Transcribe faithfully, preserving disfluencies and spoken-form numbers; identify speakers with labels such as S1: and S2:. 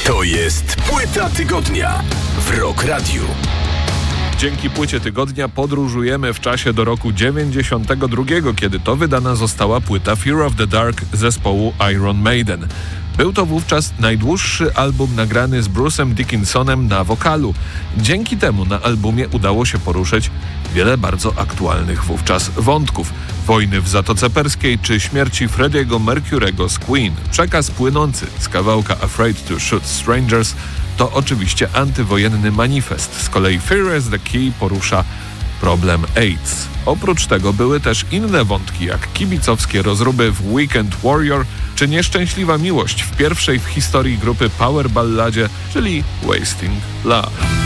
S1: To jest Płyta Tygodnia w Rock Radiu.
S2: Dzięki Płycie Tygodnia podróżujemy w czasie do roku dziewięćdziesiątego drugiego, kiedy to wydana została płyta Fear of the Dark zespołu Iron Maiden. Był to wówczas najdłuższy album nagrany z Bruce'em Dickinsonem na wokalu. Dzięki temu na albumie udało się poruszyć wiele bardzo aktualnych wówczas wątków. Wojny w Zatoce Perskiej czy śmierci Freddie'ego Mercury'ego z Queen. Przekaz płynący z kawałka Afraid to Shoot Strangers to oczywiście antywojenny manifest. Z kolei Fear is the Key porusza problem AIDS. Oprócz tego były też inne wątki, jak kibicowskie rozruby w Weekend Warrior, czy nieszczęśliwa miłość w pierwszej w historii grupy power balladzie, czyli Wasting Love.